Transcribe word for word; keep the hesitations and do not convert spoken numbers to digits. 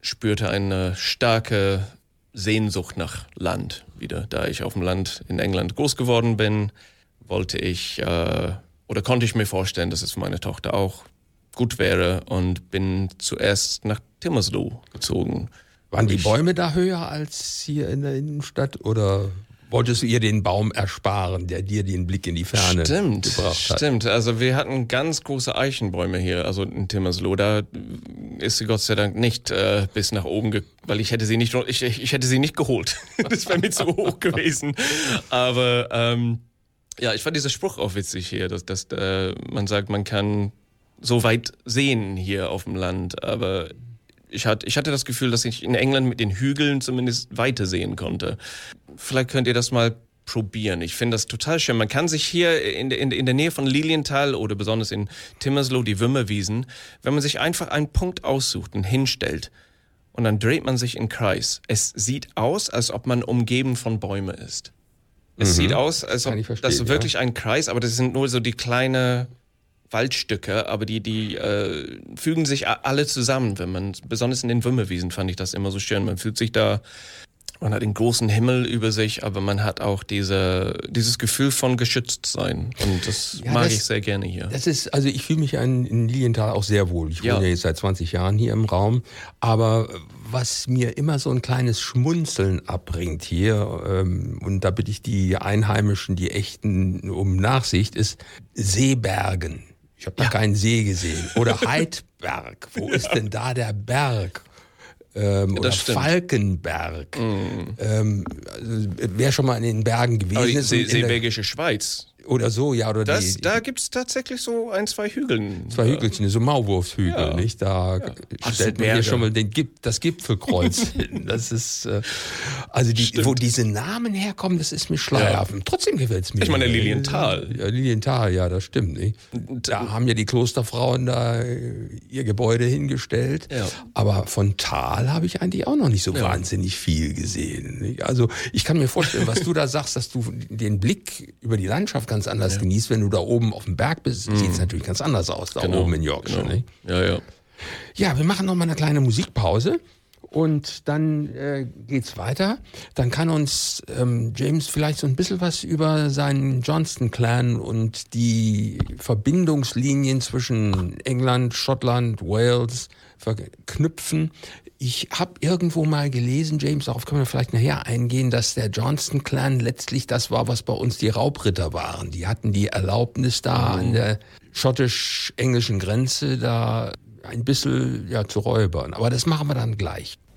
spürte eine starke Sehnsucht nach Land wieder. Da ich auf dem Land in England groß geworden bin, wollte ich äh, oder konnte ich mir vorstellen, dass es für meine Tochter auch gut wäre und bin zuerst nach Timmerslow gezogen. Waren die ich, Bäume da höher als hier in der Innenstadt oder wolltest du ihr den Baum ersparen, der dir den Blick in die Ferne stimmt, gebracht hat? Stimmt, also wir hatten ganz große Eichenbäume hier, also in Timmerslow. Da ist sie Gott sei Dank nicht äh, bis nach oben, ge- weil ich hätte sie nicht, ich, ich hätte sie nicht geholt. Das wäre mir zu hoch gewesen. Aber ähm, ja, ich fand diesen Spruch auch witzig hier, dass, dass äh, man sagt, man kann so weit sehen hier auf dem Land, aber ich hatte, ich hatte das Gefühl, dass ich in England mit den Hügeln zumindest weiter sehen konnte. Vielleicht könnt ihr das mal probieren. Ich finde das total schön. Man kann sich hier in, in, in der Nähe von Lilienthal oder besonders in Timmerslow, die Wimmerwiesen, wenn man sich einfach einen Punkt aussucht und hinstellt und dann dreht man sich im Kreis. Es sieht aus, als ob man umgeben von Bäumen ist. Es mhm. sieht aus, als ob das ist wirklich ja. ein Kreis, aber das sind nur so die kleinen Waldstücke, aber die, die äh, fügen sich alle zusammen. Wenn man, besonders in den Wimmerwiesen fand ich das immer so schön. Man fühlt sich da, man hat den großen Himmel über sich, aber man hat auch diese, dieses Gefühl von geschützt sein. Und das ja, mag das, ich sehr gerne hier. Das ist, also ich fühle mich in, in Lilienthal auch sehr wohl. Ich ja. wohne ja jetzt seit zwanzig Jahren hier im Raum. Aber was mir immer so ein kleines Schmunzeln abbringt hier, ähm, und da bitte ich die Einheimischen, die Echten um Nachsicht, ist Seebergen. Ich habe da ja. keinen See gesehen. Oder Heidberg. Wo ja. ist denn da der Berg? Ähm, ja, oder stimmt. Falkenberg. Mm. Ähm, also, wer schon mal in den Bergen gewesen Aber ist. See, Seebergische Schweiz. Oder so, ja. Oder das, die, die, da gibt es tatsächlich so ein, zwei Hügeln. Zwei Hügelchen, so Maulwurfshügel, ja. nicht? Da ja. stellt man hier schon mal den, das Gipfelkreuz hin. Das ist, äh, also die, wo diese Namen herkommen, das ist mir schleierhaft. Ja. Trotzdem gefällt es mir. Ich meine Lilienthal. Ja, Lilienthal, ja, das stimmt, nicht? Da haben ja die Klosterfrauen da ihr Gebäude hingestellt. Ja. Aber von Tal habe ich eigentlich auch noch nicht so ja. wahnsinnig viel gesehen. Nicht? Also ich kann mir vorstellen, was du da sagst, dass du den Blick über die Landschaft ganz anders ja. genießt. Wenn du da oben auf dem Berg bist, mm. sieht es natürlich ganz anders aus, da genau. oben in Yorkshire. Genau. Nicht? Ja, ja. Ja, wir machen noch mal eine kleine Musikpause und dann äh, geht's weiter. Dann kann uns ähm, James vielleicht so ein bisschen was über seinen Johnston-Clan und die Verbindungslinien zwischen England, Schottland, Wales verknüpfen. Ich habe irgendwo mal gelesen, James, darauf können wir vielleicht nachher eingehen, dass der Johnston-Clan letztlich das war, was bei uns die Raubritter waren. Die hatten die Erlaubnis da mhm. an der schottisch-englischen Grenze da ein bisschen ja, zu räubern. Aber das machen wir dann gleich.